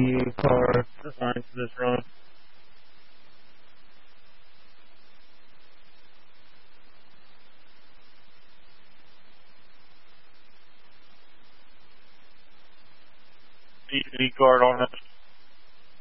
the car assigned to this run. PD card on it.